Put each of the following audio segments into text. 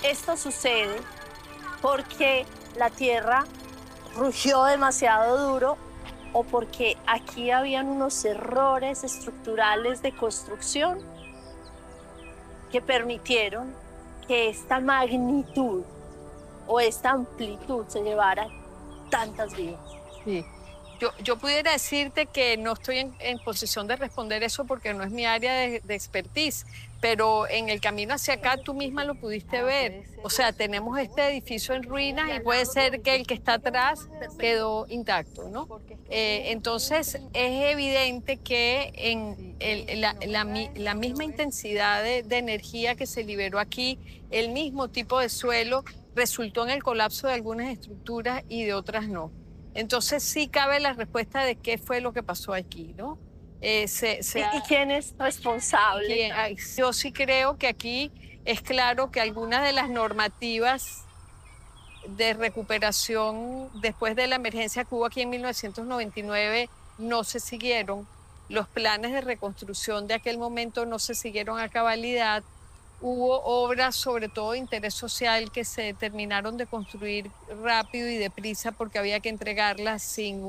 Esto sucede porque la tierra rugió demasiado duro o porque aquí habían unos errores estructurales de construcción que permitieron que esta magnitud o esta amplitud se llevara tantas vidas. Sí. Yo pudiera decirte que no estoy en posición de responder eso porque no es mi área de expertise, pero en el camino hacia acá tú misma lo pudiste ver. O sea, tenemos este edificio en ruinas y puede ser que el que está atrás quedó intacto, ¿no? Entonces es evidente que en la misma intensidad de energía que se liberó aquí, el mismo tipo de suelo resultó en el colapso de algunas estructuras y de otras no. Entonces sí cabe la respuesta de qué fue lo que pasó aquí, ¿no? ¿Y quién es responsable? Yo sí creo que aquí es claro que algunas de las normativas de recuperación después de la emergencia que hubo aquí en 1999 no se siguieron. Los planes de reconstrucción de aquel momento no se siguieron a cabalidad. Hubo obras, sobre todo de interés social, que se terminaron de construir rápido y deprisa porque había que entregarlas sin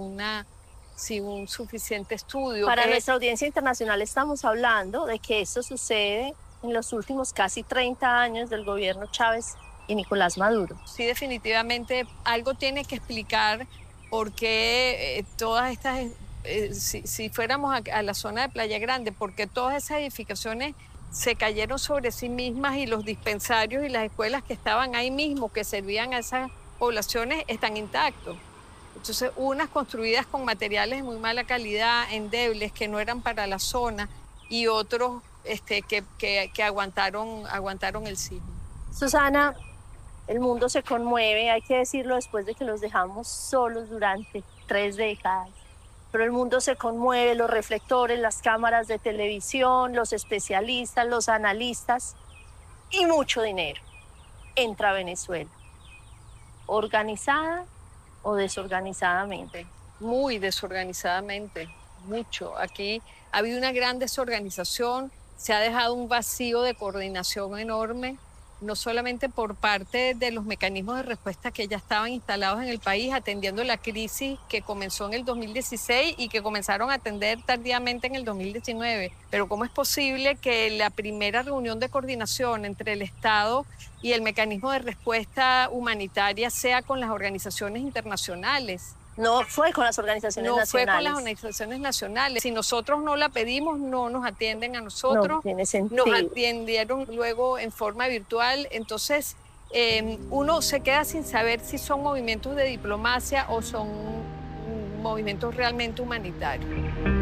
un suficiente estudio. Para nuestra audiencia internacional estamos hablando de que esto sucede en los últimos casi 30 años del gobierno Chávez y Nicolás Maduro. Sí, definitivamente algo tiene que explicar por qué todas estas, si fuéramos a la zona de Playa Grande, porque todas esas edificaciones se cayeron sobre sí mismas y los dispensarios y las escuelas que estaban ahí mismo, que servían a esas poblaciones, están intactos. Entonces, unas construidas con materiales de muy mala calidad, endebles, que no eran para la zona, y otros que aguantaron el sismo. Susana, el mundo se conmueve, hay que decirlo después de que los dejamos solos durante 3 décadas. Pero el mundo se conmueve, los reflectores, las cámaras de televisión, los especialistas, los analistas y mucho dinero entra a Venezuela. ¿Organizada o desorganizadamente? Muy desorganizadamente, mucho. Aquí ha habido una gran desorganización, se ha dejado un vacío de coordinación enorme, no solamente por parte de los mecanismos de respuesta que ya estaban instalados en el país, atendiendo la crisis que comenzó en el 2016 y que comenzaron a atender tardíamente en el 2019. Pero ¿cómo es posible que la primera reunión de coordinación entre el Estado y el mecanismo de respuesta humanitaria sea con las organizaciones internacionales? No fue con las organizaciones nacionales. No fue con las organizaciones nacionales. Si nosotros no la pedimos, no nos atienden a nosotros. No tiene sentido. Nos atendieron luego en forma virtual. Entonces, uno se queda sin saber si son movimientos de diplomacia o son movimientos realmente humanitarios.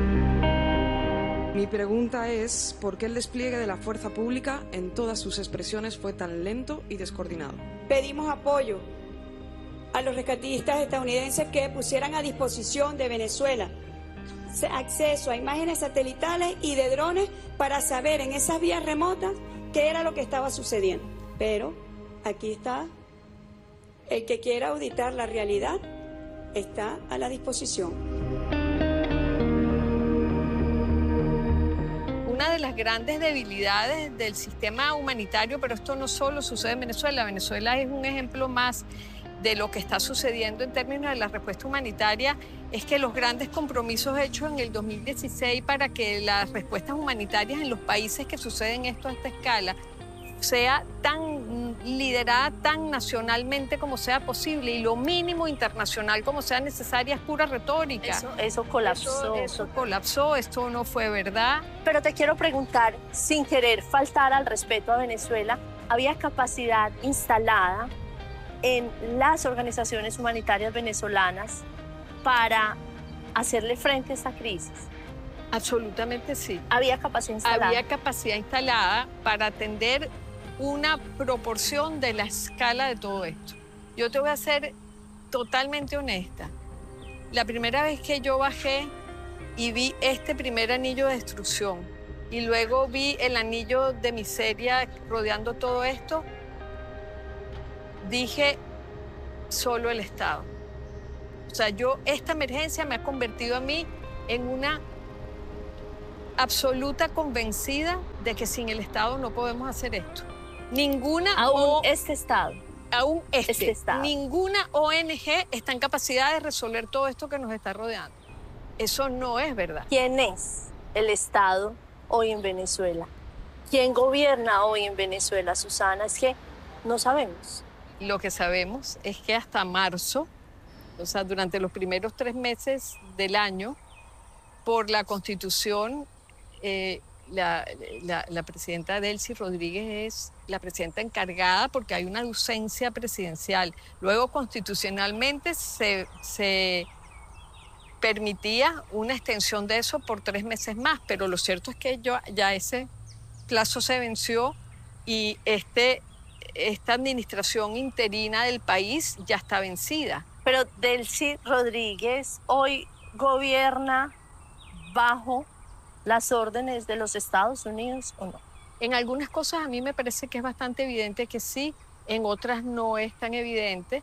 Mi pregunta es, ¿por qué el despliegue de la fuerza pública en todas sus expresiones fue tan lento y descoordinado? Pedimos apoyo a los rescatistas estadounidenses que pusieran a disposición de Venezuela acceso a imágenes satelitales y de drones para saber en esas vías remotas qué era lo que estaba sucediendo. Pero aquí está, el que quiera auditar la realidad está a la disposición. Una de las grandes debilidades del sistema humanitario, pero esto no solo sucede en Venezuela, Venezuela es un ejemplo más de lo que está sucediendo en términos de la respuesta humanitaria, es que los grandes compromisos hechos en el 2016 para que las respuestas humanitarias en los países que suceden esto a esta escala sea tan liderada tan nacionalmente como sea posible y lo mínimo internacional como sea necesaria es pura retórica. Eso colapsó. Eso colapsó, esto no fue verdad. Pero te quiero preguntar, sin querer faltar al respeto a Venezuela, ¿había capacidad instalada en las organizaciones humanitarias venezolanas para hacerle frente a esta crisis? Absolutamente sí. ¿Había capacidad instalada? Había capacidad instalada para atender una proporción de la escala de todo esto. Yo te voy a ser totalmente honesta. La primera vez que yo bajé y vi este primer anillo de destrucción y luego vi el anillo de miseria rodeando todo esto, dije, solo el Estado. O sea, esta emergencia me ha convertido a mí en una absoluta convencida de que sin el Estado no podemos hacer esto. Ninguna Aún este Estado. Este Estado. Ninguna ONG está en capacidad de resolver todo esto que nos está rodeando. Eso no es verdad. ¿Quién es el Estado hoy en Venezuela? ¿Quién gobierna hoy en Venezuela, Susana? Es que no sabemos. Lo que sabemos es que hasta marzo, o sea, durante los primeros 3 meses del año, por la Constitución, la presidenta Delcy Rodríguez es la presidenta encargada porque hay una ausencia presidencial. Luego, constitucionalmente, se permitía una extensión de eso por 3 meses más, pero lo cierto es que ya ese plazo se venció y esta administración interina del país ya está vencida. Pero Delcy Rodríguez hoy gobierna bajo las órdenes de los Estados Unidos, ¿o no? En algunas cosas a mí me parece que es bastante evidente que sí, en otras no es tan evidente,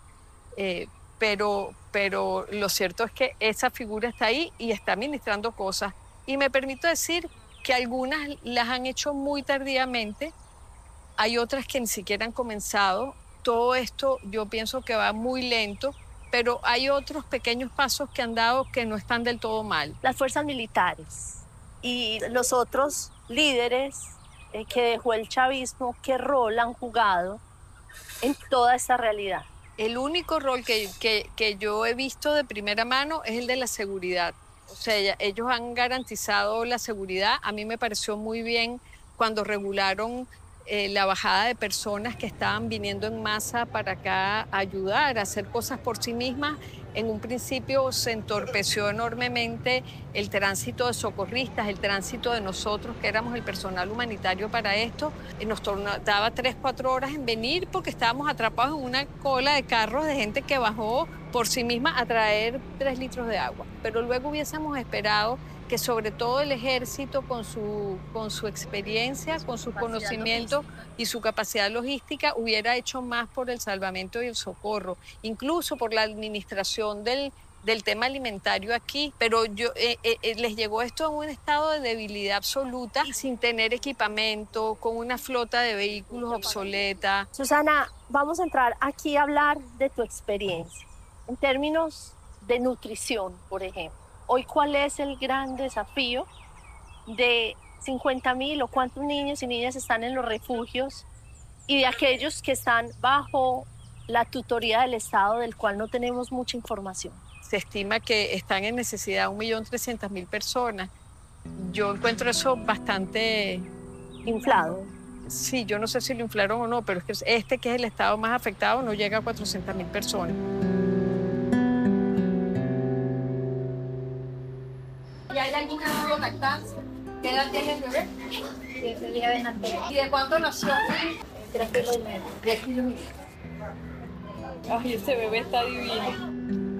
pero lo cierto es que esa figura está ahí y está administrando cosas. Y me permito decir que algunas las han hecho muy tardíamente, hay otras que ni siquiera han comenzado. Todo esto yo pienso que va muy lento, pero hay otros pequeños pasos que han dado que no están del todo mal. Las fuerzas militares y los otros líderes que dejó el chavismo, ¿qué rol han jugado en toda esta realidad? El único rol que yo he visto de primera mano es el de la seguridad. O sea, ellos han garantizado la seguridad. A mí me pareció muy bien cuando regularon la bajada de personas que estaban viniendo en masa para acá a ayudar, a hacer cosas por sí mismas. En un principio se entorpeció enormemente el tránsito de socorristas, el tránsito de nosotros, que éramos el personal humanitario para esto. Nos tardaba 3, 4 horas en venir porque estábamos atrapados en una cola de carros de gente que bajó por sí misma a traer 3 litros de agua. Pero luego hubiésemos esperado que sobre todo el ejército con su experiencia, con su conocimiento y su capacidad logística hubiera hecho más por el salvamento y el socorro, incluso por la administración del tema alimentario aquí, pero les llegó esto en un estado de debilidad absoluta, sin tener equipamiento, con una flota de vehículos obsoleta. Susana, vamos a entrar aquí a hablar de tu experiencia, en términos de nutrición, por ejemplo. Hoy, ¿cuál es el gran desafío de 50.000 o cuántos niños y niñas están en los refugios y de aquellos que están bajo la tutoría del Estado, del cual no tenemos mucha información? Se estima que están en necesidad 1.300.000 personas. Yo encuentro eso bastante... inflado. Sí, yo no sé si lo inflaron o no, pero es que que es el estado más afectado no llega a 400.000 personas. ¿Y hay algún tipo de lactancia? ¿Qué edad tiene el bebé? 7 días de nacer. ¿Y de cuánto nació? 3 kilos y medio. 10 kilos y medio. Ay, ese bebé está divino.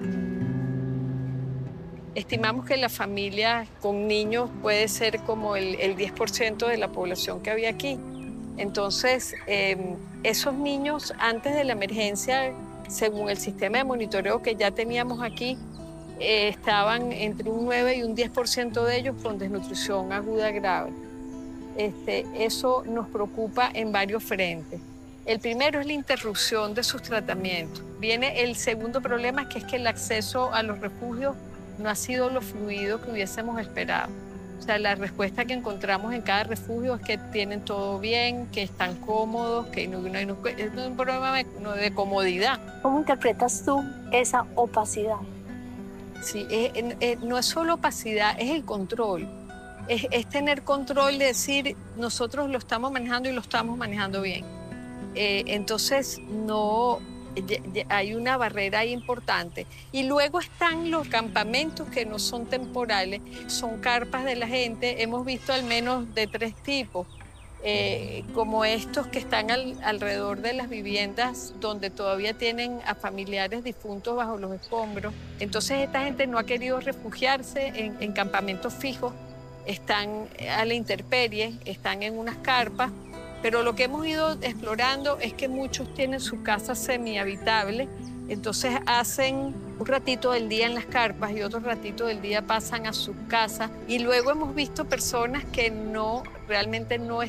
Estimamos que la familia con niños puede ser como el 10% de la población que había aquí. Entonces, esos niños antes de la emergencia, según el sistema de monitoreo que ya teníamos aquí, estaban entre un 9 y un 10% de ellos con desnutrición aguda grave. Eso nos preocupa en varios frentes. El primero es la interrupción de sus tratamientos. Viene el segundo problema, que es que el acceso a los refugios no ha sido lo fluido que hubiésemos esperado. O sea, la respuesta que encontramos en cada refugio es que tienen todo bien, que están cómodos, que no es un problema de comodidad. ¿Cómo interpretas tú esa opacidad? Sí, no es solo opacidad, es el control. Es tener control de decir, nosotros lo estamos manejando y lo estamos manejando bien. Entonces, hay una barrera ahí importante. Y luego están los campamentos que no son temporales, son carpas de la gente. Hemos visto al menos de 3 tipos, como estos que están alrededor de las viviendas donde todavía tienen a familiares difuntos bajo los escombros. Entonces esta gente no ha querido refugiarse en campamentos fijos, están a la intemperie, están en unas carpas. Pero lo que hemos ido explorando es que muchos tienen su casa semihabitable, entonces hacen un ratito del día en las carpas y otro ratito del día pasan a sus casas. Y luego hemos visto personas que realmente no